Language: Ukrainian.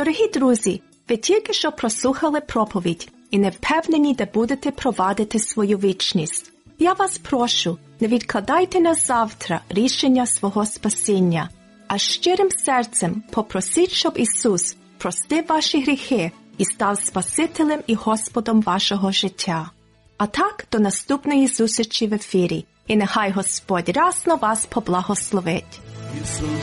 Дорогі друзі, ви тільки що прослухали проповідь і не впевнені, де будете провадити свою вічність. Я вас прошу, не відкладайте на завтра рішення свого спасіння, а щирим серцем попросіть, щоб Ісус простив ваші гріхи і став Спасителем і Господом вашого життя. А так, до наступної зустрічі в ефірі. І нехай Господь рясно вас поблагословить.